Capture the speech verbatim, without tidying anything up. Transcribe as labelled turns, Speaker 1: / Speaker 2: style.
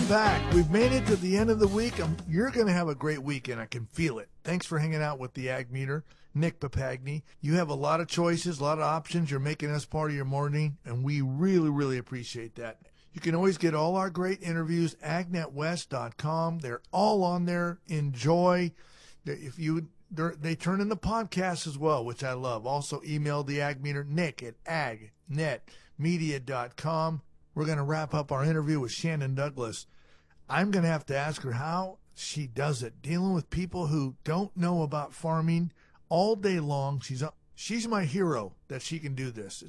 Speaker 1: Welcome back. We've made it to the end of the week. Um, you're going to have a great weekend. I can feel it. Thanks for hanging out with the Ag Meter, Nick Papagni. You have a lot of choices, a lot of options. You're making us part of your morning, and we really, really appreciate that. You can always get all our great interviews, ag net west dot com. They're all on there. Enjoy. If you, they turn into podcasts as well, which I love. Also, email the Ag Meter, Nick at ag net media dot com. We're going to wrap up our interview with Shannon Douglas. I'm going to have to ask her how she does it, dealing with people who don't know about farming all day long. She's she's my hero that she can do this.